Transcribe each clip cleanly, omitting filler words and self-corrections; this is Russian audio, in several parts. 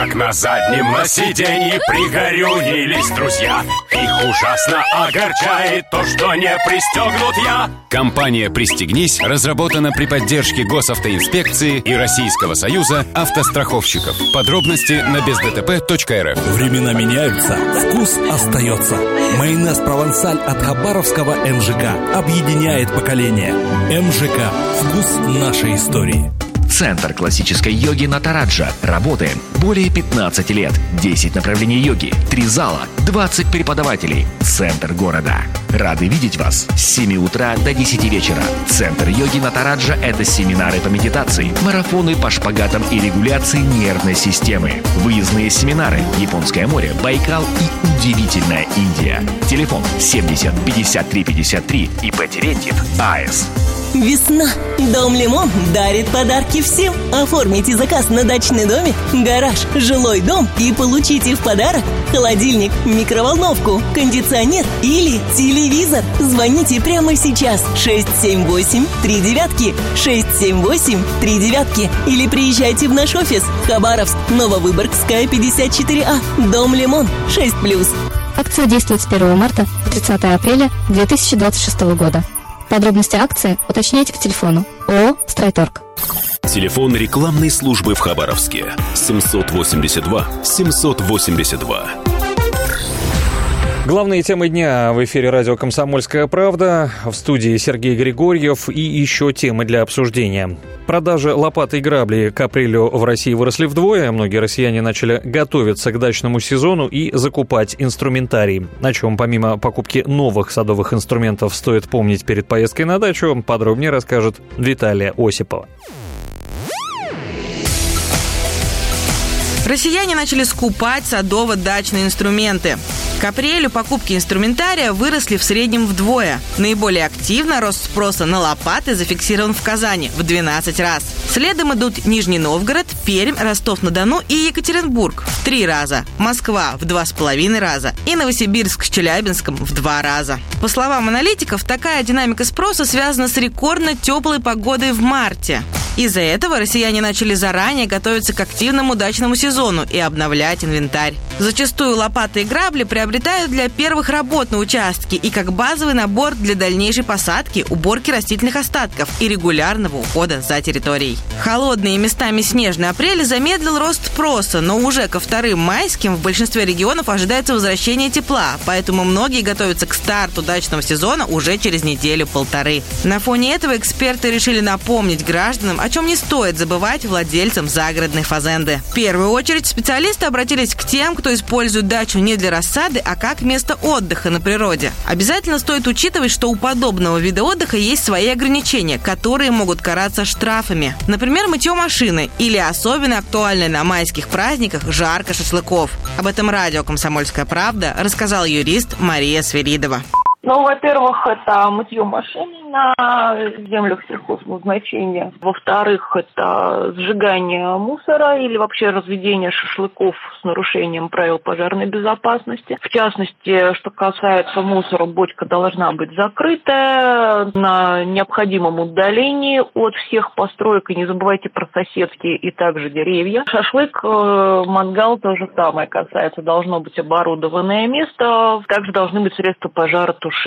как на заднем на сиденье пригорюнились друзья. Их ужасно огорчает то, что не пристегнут я. Компания «Пристегнись» разработана при поддержке Госавтоинспекции и Российского союза автостраховщиков. Подробности на бездтп.рф. Времена меняются, вкус остается. Майонез «Провансаль» от хабаровского МЖК объединяет поколения. МЖК – вкус нашей истории. Центр классической йоги Натараджа. Работаем более 15 лет. 10 направлений йоги, 3 зала, 20 преподавателей. Центр города. Рады видеть вас с 7 утра до 10 вечера. Центр йоги Натараджа – это семинары по медитации, марафоны по шпагатам и регуляции нервной системы, выездные семинары, Японское море, Байкал и удивительная Индия. Телефон 70 53 53 ИП Терентьев АС. Весна. Дом Лимон дарит подарки всем. Оформите заказ на дачный домик, гараж, жилой дом и получите в подарок холодильник, микроволновку, кондиционер или телевизор. Звоните прямо сейчас 678-39, 678-39 или приезжайте в наш офис Хабаровск, Нововыборгская, 54А, Дом Лимон, 6+. Акция действует с 1 марта по 30 апреля 2026 года. Подробности акции уточняйте по телефону ООО «Стройторг». Телефон рекламной службы в Хабаровске 782 782. Главные темы дня в эфире радио «Комсомольская правда». В студии Сергей Григорьев и еще темы для обсуждения. Продажи лопат и грабли к апрелю в России выросли вдвое. Многие россияне начали готовиться к дачному сезону и закупать инструментарий. О чем помимо покупки новых садовых инструментов стоит помнить перед поездкой на дачу, подробнее расскажет Виталия Осипова. Россияне начали скупать садово-дачные инструменты. К апрелю покупки инструментария выросли в среднем вдвое. Наиболее активно рост спроса на лопаты зафиксирован в Казани в 12 раз. Следом идут Нижний Новгород, Пермь, Ростов-на-Дону и Екатеринбург в 3 раза, Москва в 2,5 раза и Новосибирск с Челябинском в 2 раза. По словам аналитиков, такая динамика спроса связана с рекордно теплой погодой в марте. Из-за этого россияне начали заранее готовиться к активному дачному сезону и обновлять инвентарь. Зачастую лопаты и грабли приобретают для первых работ на участке и как базовый набор для дальнейшей посадки, уборки растительных остатков и регулярного ухода за территорией. Холодный и местами снежный апрель замедлил рост спроса, но уже ко вторым майским в большинстве регионов ожидается возвращение тепла, поэтому многие готовятся к старту дачного сезона уже через неделю-полторы. На фоне этого эксперты решили напомнить гражданам, о чем не стоит забывать владельцам загородной фазенды. В первую очередь специалисты обратились к тем, кто использует дачу не для рассады, а как место отдыха на природе. Обязательно стоит учитывать, что у подобного вида отдыха есть свои ограничения, которые могут караться штрафами. Например, мытье машины или особенно актуальное на майских праздниках жарка шашлыков. Об этом радио «Комсомольская правда» рассказала юрист Мария Свиридова. Ну, во-первых, это мытье машины на землях сельхозназначения. Во-вторых, это сжигание мусора или вообще разведение шашлыков с нарушением правил пожарной безопасности. В частности, что касается мусора, бочка должна быть закрытая на необходимом удалении от всех построек. И не забывайте про соседские и также деревья. Шашлык, мангал то же самое касается. Должно быть оборудованное место. Также должны быть средства пожаротушения.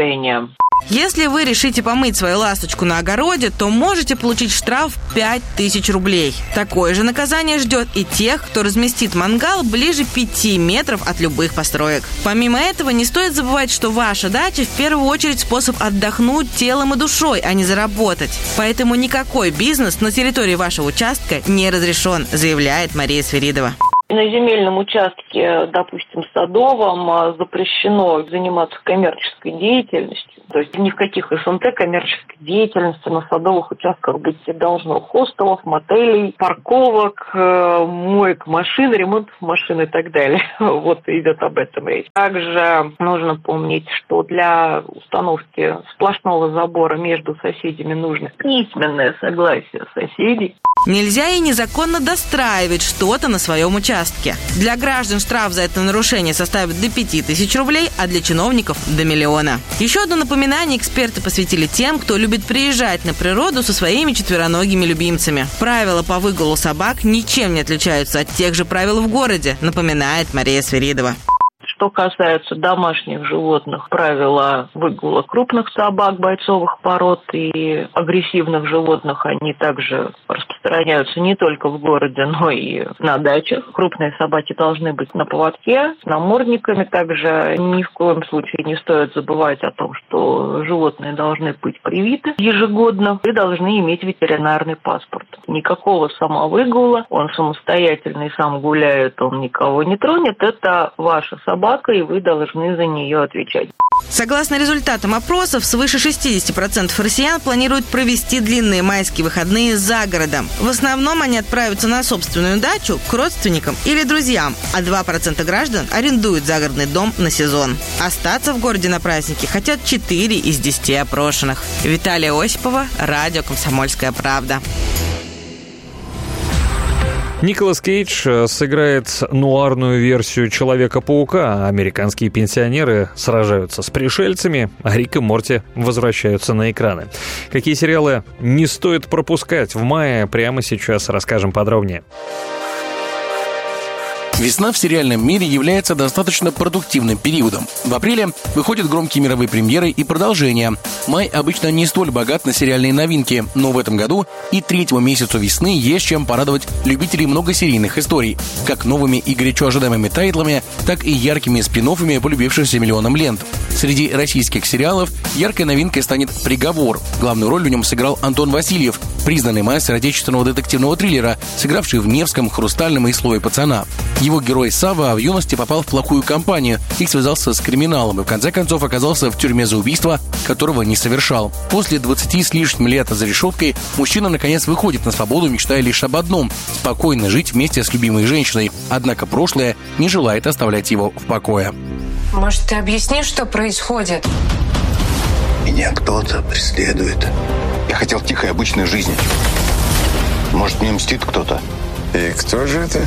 Если вы решите помыть свою ласточку на огороде, то можете получить штраф 5000 рублей. Такое же наказание ждет и тех, кто разместит мангал ближе 5 метров от любых построек. Помимо этого, не стоит забывать, что ваша дача в первую очередь способ отдохнуть телом и душой, а не заработать. Поэтому никакой бизнес на территории вашего участка не разрешен, заявляет Мария Свиридова. На земельном участке, допустим, садовом, запрещено заниматься коммерческой деятельностью. То есть ни в каких СНТ коммерческой деятельности на садовых участках быть не должно. Хостелов, мотелей, парковок, моек машин, ремонтов машин и так далее. Вот идет об этом речь. Также нужно помнить, что для установки сплошного забора между соседями нужно письменное согласие соседей. Нельзя и незаконно достраивать что-то на своем участке. участке. Для граждан штраф за это нарушение составит до 5000 рублей, а для чиновников – до 1 миллиона. Еще одно напоминание эксперты посвятили тем, кто любит приезжать на природу со своими четвероногими любимцами. Правила по выгулу собак ничем не отличаются от тех же правил в городе, напоминает Мария Свиридова. Что касается домашних животных, правила выгула крупных собак бойцовых пород и агрессивных животных, они также распространяются не только в городе, но и на дачах. Крупные собаки должны быть на поводке, с намордниками. Также ни в коем случае не стоит забывать о том, что животные должны быть привиты ежегодно и должны иметь ветеринарный паспорт. Никакого самовыгула, он самостоятельный, сам гуляет, он никого не тронет. Это ваша собака, и вы должны за нее отвечать. Согласно результатам опросов, свыше 60% россиян планируют провести длинные майские выходные за городом. В основном они отправятся на собственную дачу к родственникам или друзьям, а 2% граждан арендуют загородный дом на сезон. Остаться в городе на праздники хотят 4 из 10 опрошенных. Виталия Осипова, радио «Комсомольская правда». Николас Кейдж сыграет нуарную версию Человека-паука, а американские пенсионеры сражаются с пришельцами, а Рик и Морти возвращаются на экраны. Какие сериалы не стоит пропускать в мае, прямо сейчас расскажем подробнее. Весна в сериальном мире является достаточно продуктивным периодом. В апреле выходят громкие мировые премьеры и продолжения. Май обычно не столь богат на сериальные новинки, но в этом году и третьему месяцу весны есть чем порадовать любителей многосерийных историй, как новыми и горячо ожидаемыми тайтлами, так и яркими спин-оффами, полюбившихся миллионам лент. Среди российских сериалов яркой новинкой станет «Приговор». Главную роль в нем сыграл Антон Васильев, признанный мастер отечественного детективного триллера, сыгравший в «Невском», «Хрустальном» и «Слове пацана». Его герой Сава в юности попал в плохую компанию и связался с криминалом и в конце концов оказался в тюрьме за убийство, которого не совершал. После 20 с лишним лет за решеткой мужчина наконец выходит на свободу, мечтая лишь об одном – спокойно жить вместе с любимой женщиной. Однако прошлое не желает оставлять его в покое. Может, ты объяснишь, что происходит? Меня кто-то преследует. Я хотел тихой, обычной жизни. Может, мне мстит кто-то? И кто же это?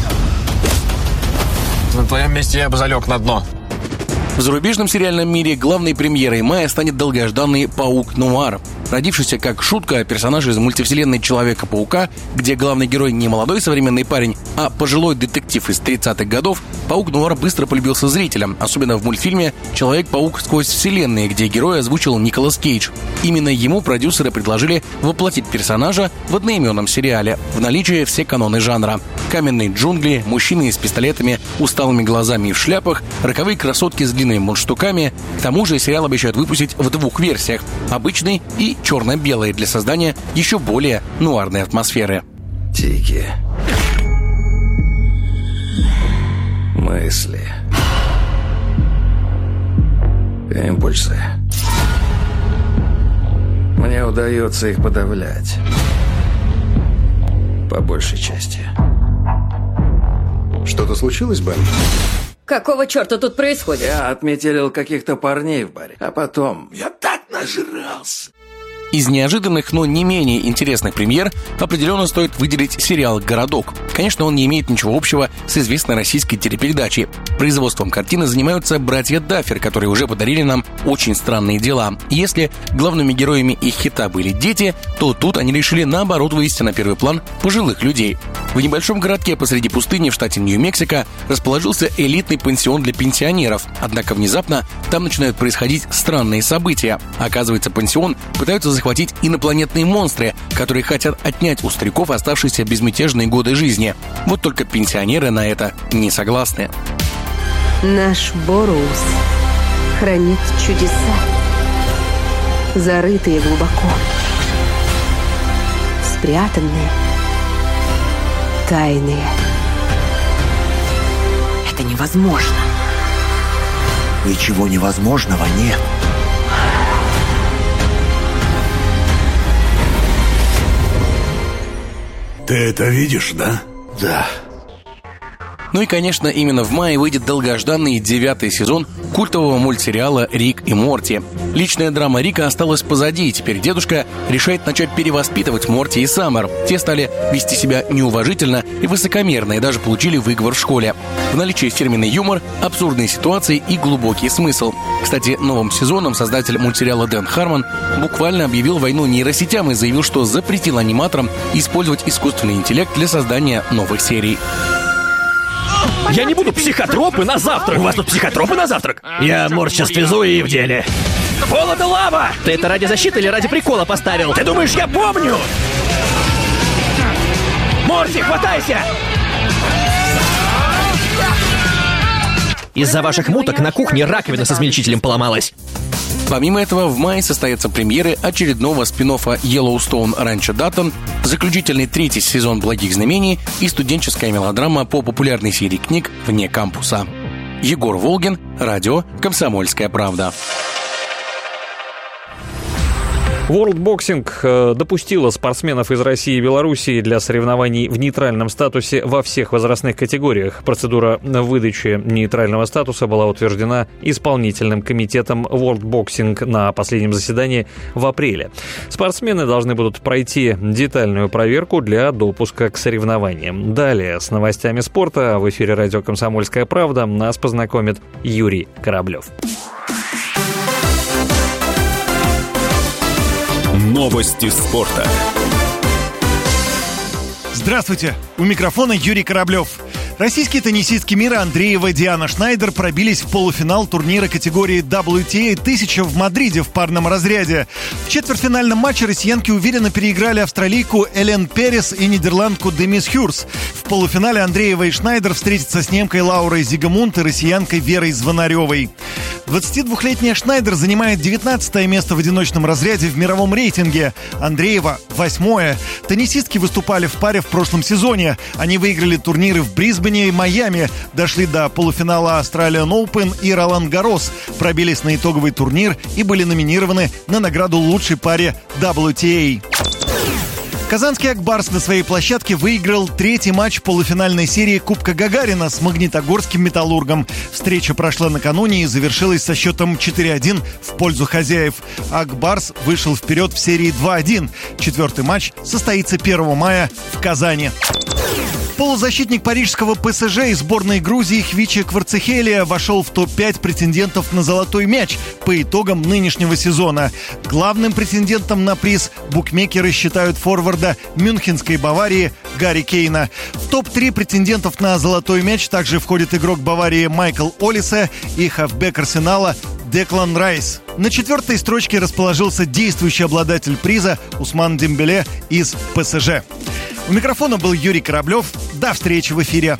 На твоем месте я бы залег на дно. В зарубежном сериальном мире главной премьерой мая станет долгожданный «Паук-нуар». Родившийся как шутка персонаж из мультивселенной Человека-паука, где главный герой не молодой современный парень, а пожилой детектив из 30-х годов, Паук-нуар быстро полюбился зрителям, особенно в мультфильме «Человек-паук сквозь вселенные», где героя озвучил Николас Кейдж. Именно ему продюсеры предложили воплотить персонажа в одноименном сериале. В наличии все каноны жанра. Каменные джунгли, мужчины с пистолетами, усталыми глазами и в шляпах, роковые красотки с длинными мундштуками. К тому же сериал обещают выпустить в 2 версиях – обычный и черно-белый, для создания еще более нуарной атмосферы. Тики. Мысли. Импульсы. Мне удается их подавлять. По большей части. Что-то случилось, Бен? Какого черта тут происходит? Я отметелил каких-то парней в баре. А потом я так нажрался. Из неожиданных, но не менее интересных премьер определенно стоит выделить сериал «Городок». Конечно, он не имеет ничего общего с известной российской телепередачей. Производством картины занимаются братья Даффер, которые уже подарили нам «Очень странные дела». Если главными героями их хита были дети, то тут они решили наоборот вывести на первый план пожилых людей. В небольшом городке посреди пустыни в штате Нью-Мексико расположился элитный пансион для пенсионеров. Однако внезапно там начинают происходить странные события. Оказывается, пансион пытаются захватить инопланетные монстры, которые хотят отнять у стариков оставшиеся безмятежные годы жизни. Вот только пенсионеры на это не согласны. Наш Борус хранит чудеса, зарытые глубоко, спрятанные, тайные. Это невозможно. Ничего невозможного нет. Ты это видишь, да? Да. Ну и, конечно, именно в мае выйдет долгожданный 9-й сезон культового мультсериала «Рик и Морти». Личная драма Рика осталась позади, и теперь дедушка решает начать перевоспитывать Морти и Саммер. Те стали вести себя неуважительно и высокомерно, и даже получили выговор в школе. В наличии фирменный юмор, абсурдные ситуации и глубокий смысл. Кстати, новым сезоном создатель мультсериала Дэн Хармон буквально объявил войну нейросетям и заявил, что запретил аниматорам использовать искусственный интеллект для создания новых серий. Я не буду психотропы на завтрак. У вас тут психотропы на завтрак? Я морща связу и в деле. Пол это лава! Ты это ради защиты или ради прикола поставил? Ты думаешь, я помню? Морти, хватайся! Из-за ваших муток на кухне раковина с измельчителем поломалась. Помимо этого, в мае состоятся премьеры очередного спин-оффа Yellowstone Ранчо Даттон, заключительный 3-й сезон «Благих знамений» и студенческая мелодрама по популярной серии книг «Вне кампуса». Егор Волгин, радио «Комсомольская правда». World Boxing допустила спортсменов из России и Белоруссии для соревнований в нейтральном статусе во всех возрастных категориях. Процедура выдачи нейтрального статуса была утверждена исполнительным комитетом World Boxing на последнем заседании в апреле. Спортсмены должны будут пройти детальную проверку для допуска к соревнованиям. Далее с новостями спорта в эфире радио «Комсомольская правда» нас познакомит Юрий Кораблев. Новости спорта. Здравствуйте! У микрофона Юрий Кораблев. Российские теннисистки мира Андреева и Диана Шнайдер пробились в полуфинал турнира категории WTA 1000 в Мадриде в парном разряде. В четвертьфинальном матче россиянки уверенно переиграли австралийку Элен Перес и нидерландку Демис Хюрс. В полуфинале Андреева и Шнайдер встретятся с немкой Лаурой Зигмунд и россиянкой Верой Звонаревой. 22-летняя Шнайдер занимает 19 место в одиночном разряде в мировом рейтинге. Андреева – 8-е. Теннисистки выступали в паре в прошлом сезоне. Они выиграли турниры в Брисбене и Майами, дошли до полуфинала Australian Open и Ролан Гаррос, пробились на итоговый турнир и были номинированы на награду лучшей паре WTA. Казанский «Акбарс» на своей площадке выиграл 3-й матч полуфинальной серии Кубка Гагарина с магнитогорским «Металлургом». Встреча прошла накануне и завершилась со счетом 4-1 в пользу хозяев. «Акбарс» вышел вперед в серии 2-1. 4-й матч состоится 1 мая в Казани. Полузащитник парижского ПСЖ из сборной Грузии Хвичи Кварцехелия вошел в топ-5 претендентов на золотой мяч по итогам нынешнего сезона. Главным претендентом на приз букмекеры считают форварда мюнхенской Баварии Гарри Кейна. В топ-3 претендентов на золотой мяч также входит игрок Баварии Майкл Олисе и хавбек Арсенала Деклан Райс. На 4-й строчке расположился действующий обладатель приза Усман Дембеле из ПСЖ. У микрофона был Юрий Кораблев. До встречи в эфире.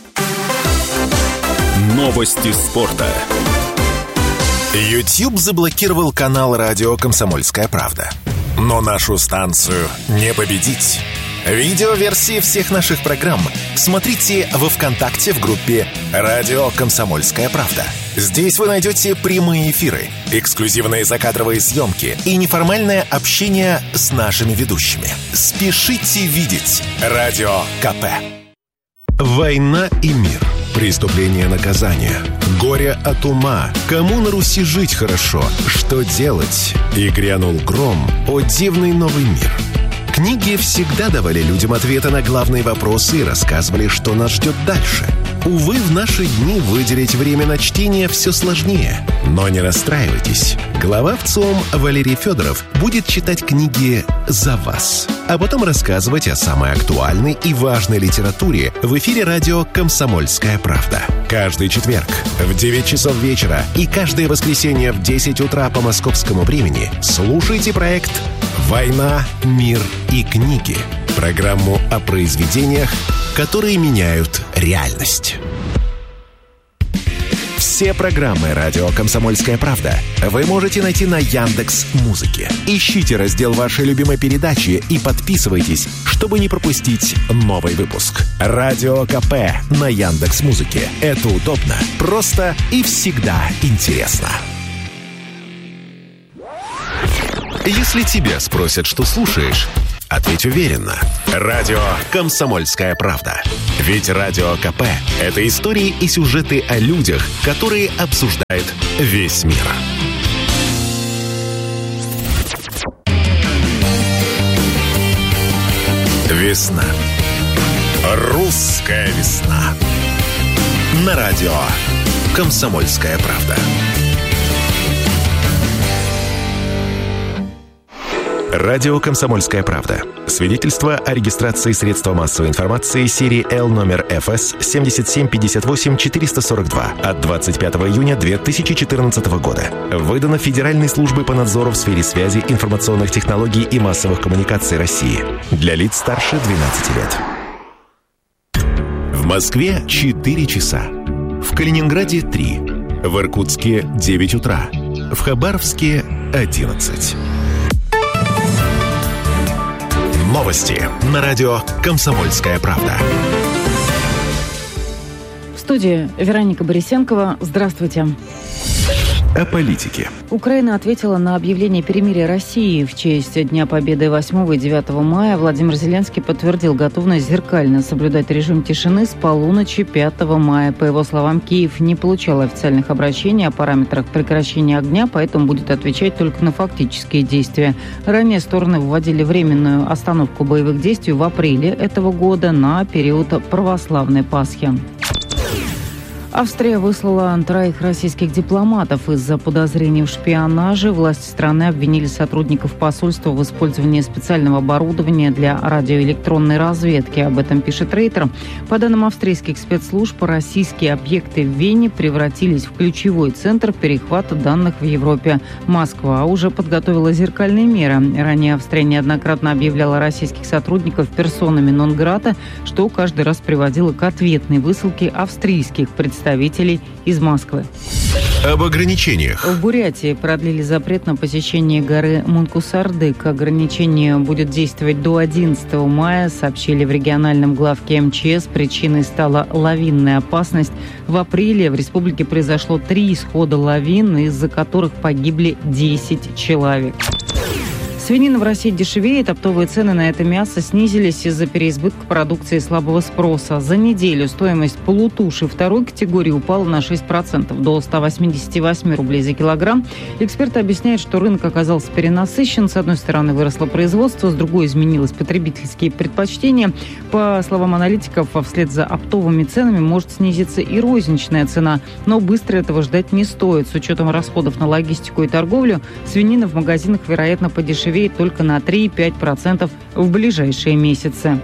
Новости спорта. YouTube заблокировал канал радио «Комсомольская правда». Но нашу станцию не победить. Видеоверсии всех наших программ смотрите во ВКонтакте в группе «Радио Комсомольская правда». Здесь вы найдете прямые эфиры, эксклюзивные закадровые съемки и неформальное общение с нашими ведущими. Спешите видеть Радио КП. Война и мир. Преступление, наказание. Горе от ума. Кому на Руси жить хорошо? Что делать? И грянул гром. О дивный новый мир. Книги всегда давали людям ответы на главные вопросы и рассказывали, что нас ждет дальше. Увы, в наши дни выделить время на чтение все сложнее. Но не расстраивайтесь. Глава ВЦИОМ Валерий Федоров будет читать книги за вас, а потом рассказывать о самой актуальной и важной литературе в эфире радио «Комсомольская правда». Каждый четверг в 9 часов вечера и каждое воскресенье в 10 утра по московскому времени слушайте проект «Война, мир и книги». Программу о произведениях, которые меняют реальность. Все программы радио «Комсомольская правда» вы можете найти на Яндекс.Музыке. Ищите раздел вашей любимой передачи и подписывайтесь, чтобы не пропустить новый выпуск. Радио КП на Яндекс.Музыке. Это удобно, просто и всегда интересно. Если тебя спросят, что слушаешь, Ответь уверенно. Радио «Комсомольская правда». Ведь Радио КП – это истории и сюжеты о людях, которые обсуждает весь мир. Весна. Русская весна. На радио «Комсомольская правда». Радио «Комсомольская правда». Свидетельство о регистрации средства массовой информации серии L номер ФС 7758-442 от 25 июня 2014 года. Выдано Федеральной службой по надзору в сфере связи, информационных технологий и массовых коммуникаций России. Для лиц старше 12 лет. В Москве 4 часа. В Калининграде 3. В Иркутске 9 утра. В Хабаровске 11. Новости на радио «Комсомольская правда». В студии Вероника Борисенкова. Здравствуйте. О политике. Украина ответила на объявление перемирия России в честь Дня Победы 8 и 9 мая. Владимир Зеленский подтвердил готовность зеркально соблюдать режим тишины с полуночи 5 мая. По его словам, Киев не получал официальных обращений о параметрах прекращения огня, поэтому будет отвечать только на фактические действия. Ранее стороны вводили временную остановку боевых действий в апреле этого года на период православной Пасхи. Австрия выслала 3 российских дипломатов из-за подозрений в шпионаже. Власти страны обвинили сотрудников посольства в использовании специального оборудования для радиоэлектронной разведки. Об этом пишет Рейтер. По данным австрийских спецслужб, российские объекты в Вене превратились в ключевой центр перехвата данных в Европе. Москва уже подготовила зеркальные меры. Ранее Австрия неоднократно объявляла российских сотрудников персонами нон-грата, что каждый раз приводило к ответной высылке австрийских представителей из Москвы. Об ограничениях. В Бурятии продлили запрет на посещение горы Мункусардык. Ограничение будет действовать до 11 мая, сообщили в региональном главке МЧС. Причиной стала лавинная опасность. В апреле в республике произошло 3 исхода лавин, из-за которых погибли 10 человек. Свинина в России дешевеет, оптовые цены на это мясо снизились из-за переизбытка продукции и слабого спроса. За неделю стоимость полутуши второй категории упала на 6%, до 188 рублей за килограмм. Эксперты объясняют, что рынок оказался перенасыщен. С одной стороны, выросло производство, с другой изменилось потребительские предпочтения. По словам аналитиков, вслед за оптовыми ценами может снизиться и розничная цена. Но быстро этого ждать не стоит. С учетом расходов на логистику и торговлю, свинина в магазинах, вероятно, подешевеет только на 3-5% в ближайшие месяцы.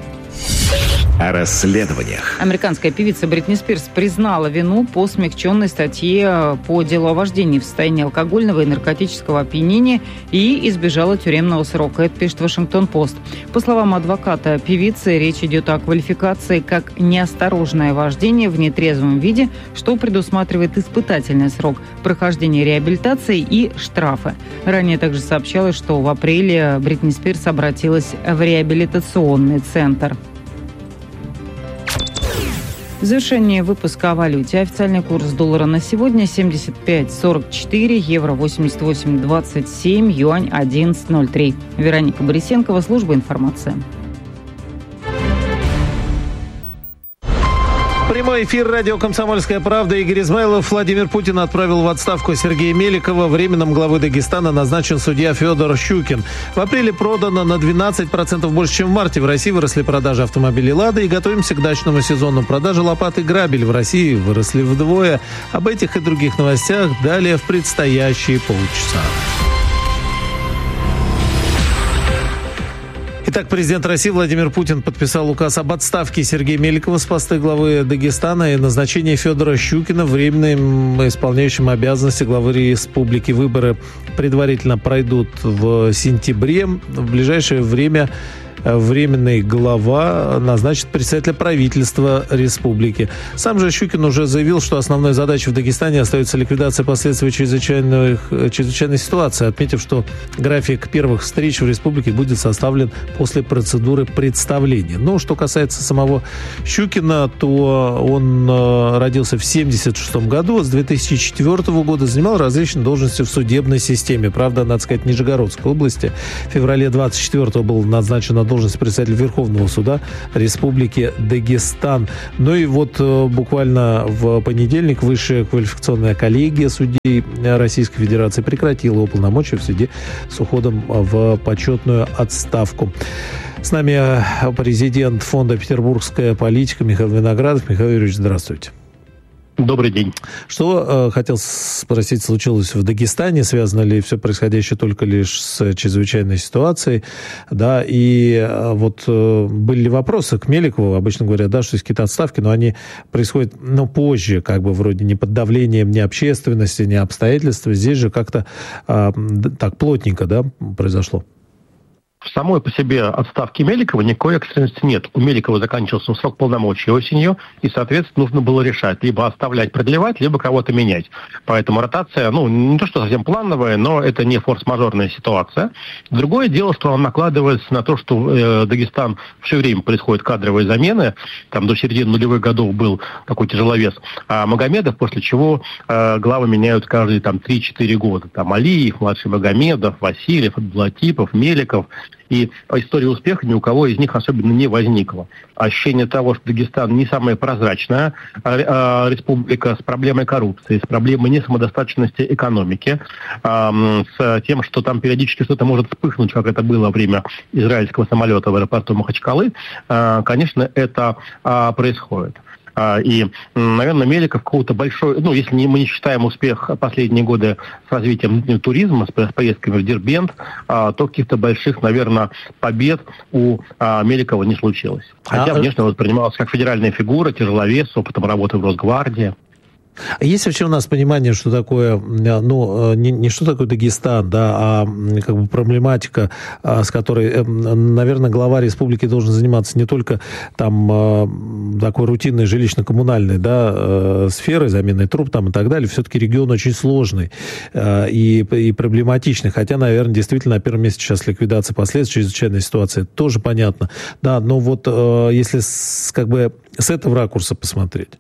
О расследованиях. Американская певица Бритни Спирс признала вину по смягченной статье по делу о вождении в состоянии алкогольного и наркотического опьянения и избежала тюремного срока. Это пишет Вашингтон-Пост. По словам адвоката певицы, речь идет о квалификации как неосторожное вождение в нетрезвом виде, что предусматривает испытательный срок, прохождение реабилитации и штрафы. Ранее также сообщалось, что в апреле Бритни Спирс обратилась в реабилитационный центр. В завершении выпуска о валюте. Официальный курс доллара на сегодня 75.44, евро 88.27, юань 11.03. Вероника Борисенкова, служба информации. Прямой эфир радио «Комсомольская правда». Игорь Измайлов. Владимир Путин отправил в отставку Сергея Меликова. Временным главой Дагестана назначен судья Федор Щукин. В апреле продано на 12% больше, чем в марте. В России выросли продажи автомобилей «Лада». И готовимся к дачному сезону. Продажи лопат и грабель в России выросли вдвое. Об этих и других новостях далее в предстоящие полчаса. Итак, президент России Владимир Путин подписал указ об отставке Сергея Меликова с поста главы Дагестана и назначении Федора Щукина временным исполняющим обязанности главы республики. Выборы предварительно пройдут в сентябре. В ближайшее время временный глава назначит председателя правительства республики. Сам же Щукин уже заявил, что основной задачей в Дагестане остается ликвидация последствий чрезвычайной ситуации, отметив, что график первых встреч в республике будет составлен после процедуры представления. Но что касается самого Щукина, то он родился в 1976 году, с 2004 года занимал различные должности в судебной системе. Правда, надо сказать, Нижегородской области. В феврале 24-го был назначен на должности председателя Верховного суда Республики Дагестан. Ну и вот буквально в понедельник Высшая квалификационная коллегия судей Российской Федерации прекратила полномочия в связи с уходом в почетную отставку. С нами президент фонда «Петербургская политика» Михаил Виноградов. Михаил Юрьевич, здравствуйте. Добрый день. Что, хотел спросить, случилось в Дагестане? Связано ли все происходящее только лишь с чрезвычайной ситуацией? Да, и вот были ли вопросы к Меликову? Обычно говорят, да, что есть какие-то отставки, но они происходят, позже, как бы вроде не под давлением ни общественности, ни обстоятельств. Здесь же как-то так плотненько, да, произошло. В самой по себе отставке Меликова никакой экстренности нет. У Меликова заканчивался срок полномочий осенью, и, соответственно, нужно было решать, либо оставлять, продлевать, либо кого-то менять. Поэтому ротация, не то что совсем плановая, но это не форс-мажорная ситуация. Другое дело, что она накладывается на то, что Дагестан все время происходят кадровые замены. Там до середины нулевых годов был такой тяжеловес Магомедов, после чего главы меняют каждые 3-4 года. Там Алиев, младший Магомедов, Васильев, Абдулатипов, Меликов. И история успеха ни у кого из них особенно не возникла. Ощущение того, что Дагестан не самая прозрачная республика с проблемой коррупции, с проблемой несамодостаточности экономики, с тем, что там периодически что-то может вспыхнуть, как это было во время израильского самолета в аэропорту Махачкалы, конечно, это происходит. И, наверное, Меликов какого-то большой, если мы не считаем успех последние годы с развитием туризма, с поездками в Дербент, то каких-то больших, наверное, побед у Меликова не случилось. Хотя, конечно, воспринимался как федеральная фигура, тяжеловес, с опытом работы в Росгвардии. Есть вообще у нас понимание, что такое, не что такое Дагестан, да, а как бы проблематика, с которой, наверное, глава республики должен заниматься не только там такой рутинной жилищно-коммунальной, да, сферой, заменой труб там и так далее. Все-таки регион очень сложный и проблематичный. Хотя, наверное, действительно на первом месте сейчас ликвидация последствий чрезвычайной ситуации. Тоже понятно. Да, но вот если как бы с этого ракурса посмотреть.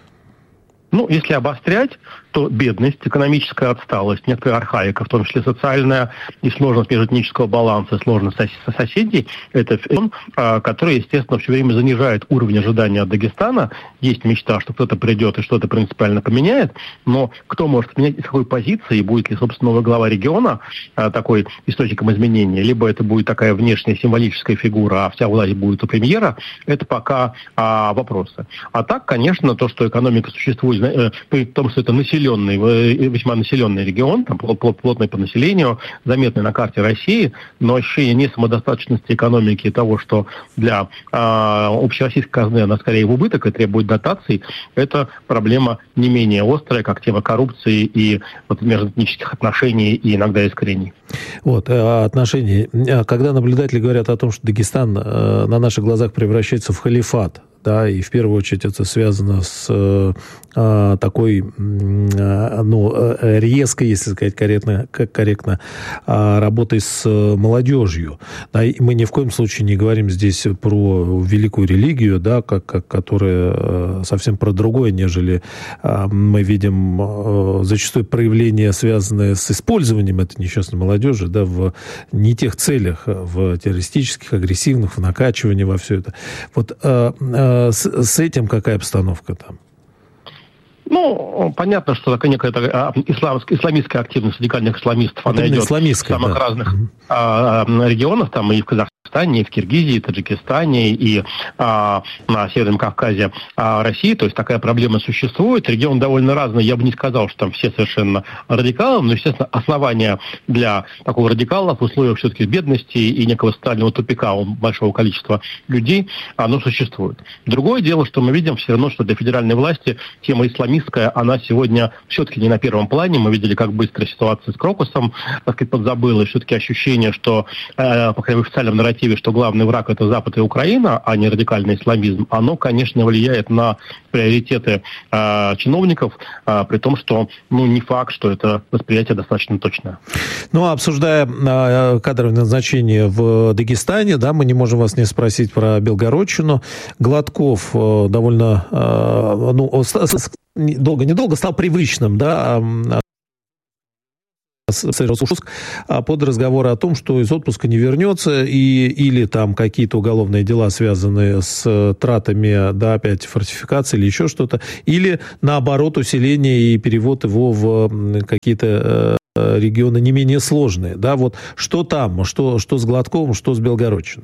Если обострять, то бедность, экономическая отсталость, некоторая архаика, в том числе социальная и сложность межэтнического баланса, сложность соседей, это феномен, который, естественно, все время занижает уровень ожидания от Дагестана. Есть мечта, что кто-то придет и что-то принципиально поменяет, но кто может менять, из какой позиции, будет ли, собственно, новый глава региона такой источником изменения, либо это будет такая внешняя символическая фигура, а вся власть будет у премьера, это пока вопросы. А так, конечно, то, что экономика существует, при том, что это весьма населенный регион, там плотный по населению, заметный на карте России, но ощущение несамодостаточности экономики и того, что для общероссийской казны она скорее в убыток и требует дотаций, это проблема не менее острая, как тема коррупции и межэтнических отношений и иногда искорений. Отношения. Когда наблюдатели говорят о том, что Дагестан на наших глазах превращается в халифат, да, и в первую очередь это связано с такой, резкой, если сказать корректно, работой с молодежью. Да, и мы ни в коем случае не говорим здесь про великую религию, да, которая совсем про другое, нежели мы видим зачастую проявления, связанные с использованием этой несчастной молодежи, да, в не тех целях, в террористических, агрессивных, в накачивании во все это. С этим какая обстановка там? Понятно, что такая некая исламистская активность радикальных исламистов, она идет в самых разных регионах, там и в Казахстане, и в Киргизии, и Таджикистане, и на Северном Кавказе России. То есть такая проблема существует. Регион довольно разный. Я бы не сказал, что там все совершенно радикалы, но, естественно, основания для такого радикала в условиях все-таки бедности и некого социального тупика у большого количества людей, оно существует. Другое дело, что мы видим все равно, что для федеральной власти тема исламистская, она сегодня все-таки не на первом плане. Мы видели, как быстро ситуация с Крокусом, подзабыла. И все-таки ощущение, что, по крайней мере, в официальном нарративе, что главный враг – это Запад и Украина, а не радикальный исламизм, оно, конечно, влияет на приоритеты чиновников, при том, что, не факт, что это восприятие достаточно точное. Обсуждая кадровые назначения в Дагестане, да, мы не можем вас не спросить про Белгородчину. Гладков довольно, недолго стал привычным, да, под разговоры о том, что из отпуска не вернется, или там какие-то уголовные дела, связанные с тратами, да, опять фортификации или еще что-то, или наоборот усиление и перевод его в какие-то регионы не менее сложные. Да, вот что там, что с Гладковым, что с Белгородчиной?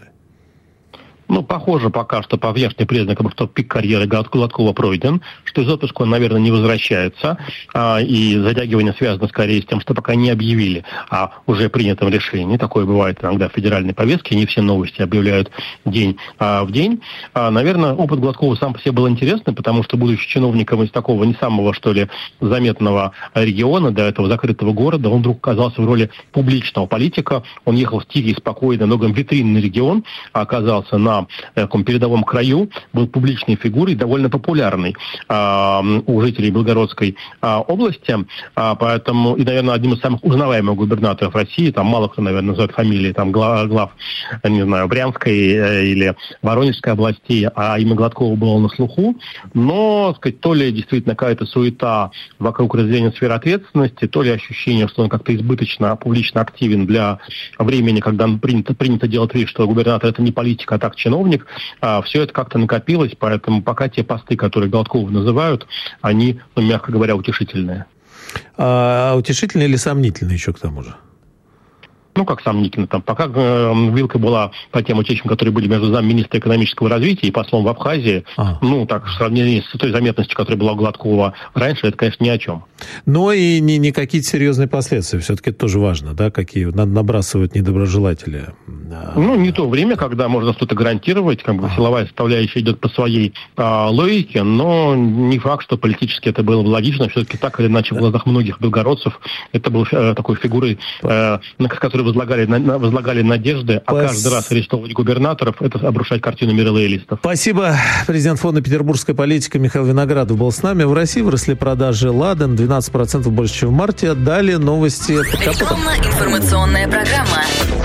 Похоже пока что по внешним признакам, что пик карьеры Гладкова пройден, что из отпуска он, наверное, не возвращается, и затягивание связано скорее с тем, что пока не объявили о уже принятом решении. Такое бывает иногда в федеральной повестке, не все новости объявляют день в день. Наверное, опыт Гладкова сам по себе был интересный, потому что, будучи чиновником из такого не самого, что ли, заметного региона, до этого закрытого города, он вдруг оказался в роли публичного политика. Он ехал в тихий, спокойный, многом витринный регион, оказался на таком передовом краю, был публичной фигурой, довольно популярной у жителей Белгородской области, поэтому, и, наверное, одним из самых узнаваемых губернаторов России, там мало кто, наверное, называет фамилии там глав, не знаю, Брянской или Воронежской областей, а имя Гладкова было на слуху, но, сказать, то ли действительно какая-то суета вокруг разделения сфер ответственности, то ли ощущение, что он как-то избыточно публично активен для времени, когда принято делать вид, что губернатор это не политик, а так чиновник, все это как-то накопилось, поэтому пока те посты, которые Гладкова называют, они, мягко говоря, утешительные. Утешительные или сомнительные еще к тому же? Как сомнительно. Там, пока вилка была по тем утечкам, которые были между замминистра экономического развития и послом в Абхазии, в сравнении с той заметностью, которая была у Гладкова раньше, это, конечно, ни о чем. Но и не какие-то серьезные последствия. Все-таки это тоже важно, да, какие надо набрасывать недоброжелатели. Не то время, когда можно что-то гарантировать, силовая составляющая идет по своей логике, но не факт, что политически это было бы логично. Все-таки так или иначе в глазах многих белгородцев это был такой фигурой, с которой возлагали надежды, а каждый раз арестовывать губернаторов — это обрушать картину мира лоялистов. Спасибо. Президент фонда «Петербургская политика» Михаил Виноградов был с нами. В России выросли продажи «Ладен» 12% больше, чем в марте. Далее новости под капотом. Рекламно-информационная программа.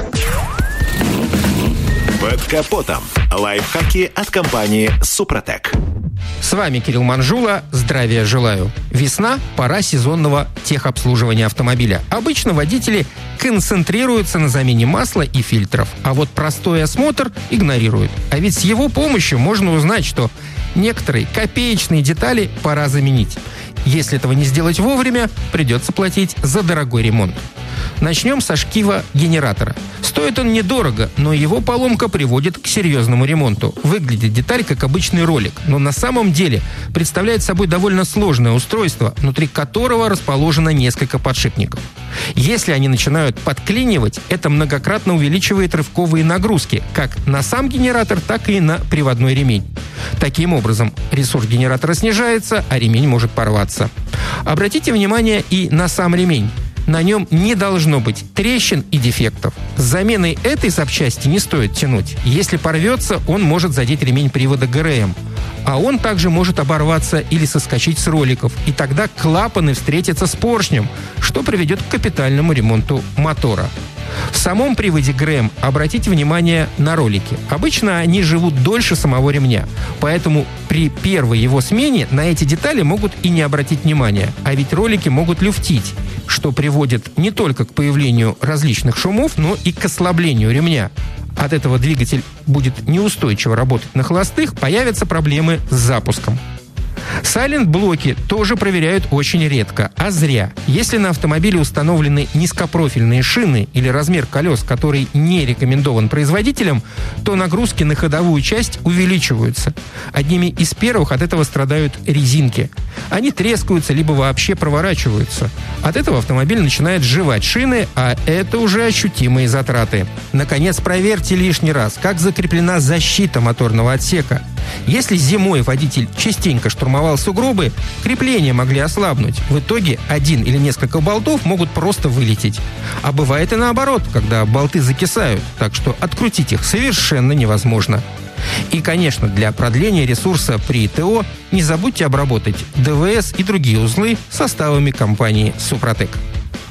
Под капотом. Лайфхаки от компании «Супротек». С вами Кирилл Манжула. Здравия желаю. Весна – пора сезонного техобслуживания автомобиля. Обычно водители концентрируются на замене масла и фильтров, а вот простой осмотр игнорируют. А ведь с его помощью можно узнать, что некоторые копеечные детали пора заменить. Если этого не сделать вовремя, придется платить за дорогой ремонт. Начнем со шкива генератора. Стоит он недорого, но его поломка приводит к серьезному ремонту. Выглядит деталь как обычный ролик, но на самом деле представляет собой довольно сложное устройство, внутри которого расположено несколько подшипников. Если они начинают подклинивать, это многократно увеличивает рывковые нагрузки как на сам генератор, так и на приводной ремень. Таким образом, ресурс генератора снижается, а ремень может порваться. Обратите внимание и на сам ремень. На нем не должно быть трещин и дефектов. С заменой этой запчасти не стоит тянуть. Если порвется, он может задеть ремень привода ГРМ. А он также может оборваться или соскочить с роликов. И тогда клапаны встретятся с поршнем, что приведет к капитальному ремонту мотора. В самом приводе ГРМ обратите внимание на ролики. Обычно они живут дольше самого ремня, поэтому при первой его смене на эти детали могут и не обратить внимания. А ведь ролики могут люфтить, что приводит не только к появлению различных шумов, но и к ослаблению ремня. От этого двигатель будет неустойчиво работать на холостых, появятся проблемы с запуском. Сайлент-блоки тоже проверяют очень редко, а зря. Если на автомобиле установлены низкопрофильные шины или размер колес, который не рекомендован производителем, то нагрузки на ходовую часть увеличиваются. Одними из первых от этого страдают резинки. Они трескаются либо вообще проворачиваются. От этого автомобиль начинает сживать шины, а это уже ощутимые затраты. Наконец, проверьте лишний раз, как закреплена защита моторного отсека. Если зимой водитель частенько штурмовал сугробы, крепления могли ослабнуть. В итоге один или несколько болтов могут просто вылететь. А бывает и наоборот, когда болты закисают, так что открутить их совершенно невозможно. И, конечно, для продления ресурса при ТО не забудьте обработать ДВС и другие узлы составами компании «Супротек».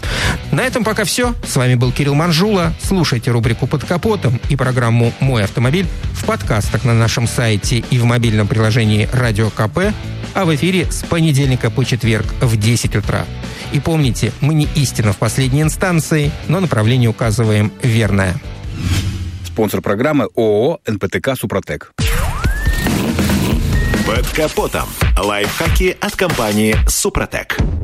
На этом пока все. С вами был Кирилл Манжула. Слушайте рубрику «Под капотом» и программу «Мой автомобиль» в подкастах на нашем сайте и в мобильном приложении «Радио КП», а в эфире с понедельника по четверг в 10 утра. И помните, мы не истина в последней инстанции, но направление указываем верное. Спонсор программы ООО «НПТК Супротек». Под капотом. Лайфхаки от компании «Супротек».